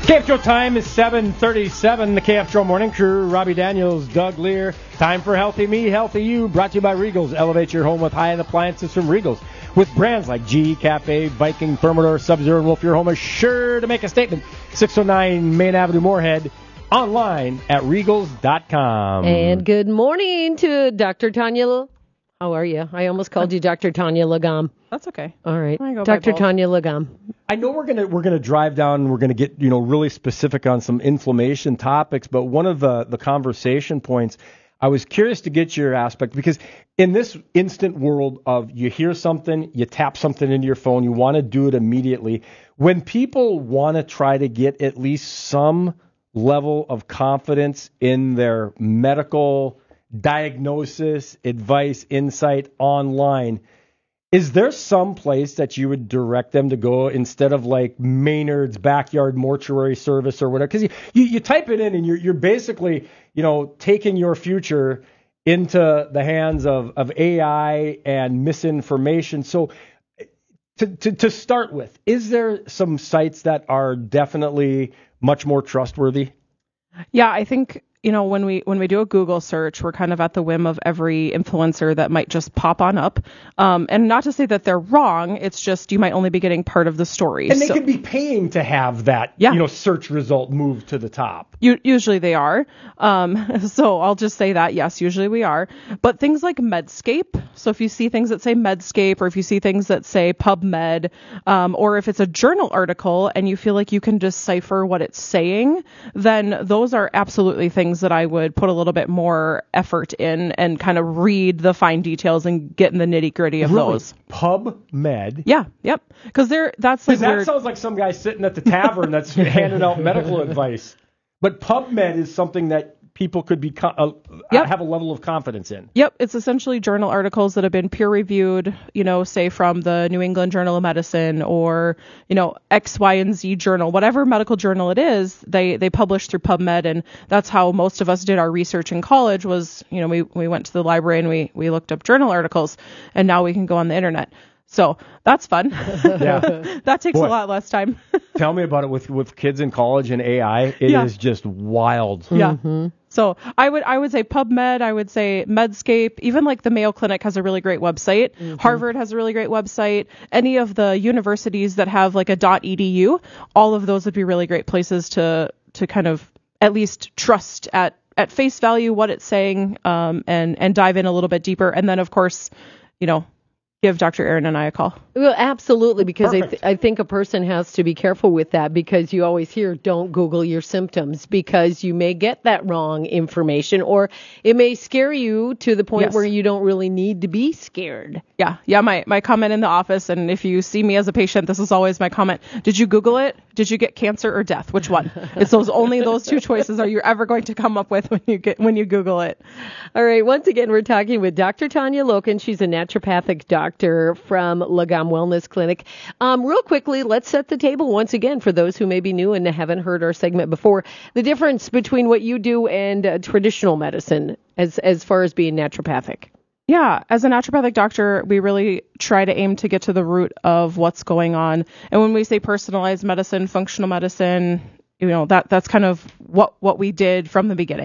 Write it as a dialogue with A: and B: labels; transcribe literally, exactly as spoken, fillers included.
A: K F Show time is seven thirty-seven. The K F Show Morning Crew, Robbie Daniels, Doug Lear. Time for Healthy Me, Healthy You, brought to you by Regals. Elevate your home with high-end appliances from Regals. With brands like G E, Cafe, Viking, Thermador, Sub-Zero, and Wolf, your home is sure to make a statement. six oh nine Main Avenue, Moorhead. Online at regals dot com.
B: And good morning to Doctor Tanya. How are you? I almost called you Doctor Tanya Lagam.
C: That's okay.
B: All right. Doctor Tanya Lagam.
A: I know we're gonna we're gonna drive down. We're gonna get you know really specific on some inflammation topics. But one of the the conversation points, I was curious to get your aspect, because in this instant world of you hear something, you tap something into your phone, you want to do it immediately. When people want to try to get at least some level of confidence in their medical diagnosis, advice, insight online, is there some place that you would direct them to go instead of like Maynard's Backyard Mortuary Service or whatever? Because you, you, you type it in and you're, you're basically, you know, taking your future into the hands of, of A I and misinformation. So to, to, to start with, is there some sites that are definitely much more trustworthy?
C: Yeah, I think, you know, when we when we do a Google search, we're kind of at the whim of every influencer that might just pop on up. Um, and not to say that they're wrong, it's just you might only be getting part of the story.
A: And they
C: so,
A: could be paying to have that,
C: yeah.
A: you know, search result move to the top.
C: You, usually they are. Um, so I'll just say that, yes, usually we are. But things like Medscape, so if you see things that say Medscape, or if you see things that say PubMed, um, or if it's a journal article and you feel like you can decipher what it's saying, then those are absolutely things that I would put a little bit more effort in and kind of read the fine details and get in the nitty gritty of
A: really?
C: those.
A: PubMed?
C: Yeah, yep. Because they're that's like
A: that
C: weird.
A: sounds like some guy sitting at the tavern that's handing out medical advice. But PubMed is something that people could be uh,
C: yep.
A: have a level of confidence in.
C: Yep, it's essentially journal articles that have been peer reviewed, you know, say from the New England Journal of Medicine or, you know, X, Y, and Z journal, whatever medical journal it is, they they publish through PubMed, and that's how most of us did our research in college was, you know, we, we went to the library and we, we looked up journal articles, and now we can go on the internet. So that's fun.
A: Yeah.
C: That takes
A: Boy,
C: a lot less time.
A: Tell me about it with, with kids in college and A I. It
C: yeah.
A: is just wild.
C: Yeah.
B: Mm-hmm.
C: So I would I would say PubMed, I would say Medscape, even like the Mayo Clinic has a really great website. Mm-hmm. Harvard has a really great website. Any of the universities that have like a .edu, all of those would be really great places to to kind of at least trust at at face value what it's saying, um, and and dive in a little bit deeper. And then of course, you know, give Doctor Aaron and I a call.
B: Well, absolutely, because I, th-
A: Perfect.
B: I think a person has to be careful with that, because you always hear don't Google your symptoms, because you may get that wrong information, or it may scare you to the point
C: Yes.
B: where you don't really need to be scared.
C: Yeah, yeah. My, my comment in the office, and if you see me as a patient, this is always my comment. Did you Google it? Did you get cancer or death? Which one? It's those only those two choices are you ever going to come up with when you get when you Google it.
B: All right. Once again, we're talking with Doctor Tanya Loken. She's a naturopathic doctor from Lagam Wellness Clinic. Um, real quickly, let's set the table once again for those who may be new and haven't heard our segment before. The difference between what you do and uh, traditional medicine, as as far as being naturopathic.
C: Yeah, as a naturopathic doctor, we really try to aim to get to the root of what's going on. And when we say personalized medicine, functional medicine, you know, that that's kind of what, what we did from the beginning.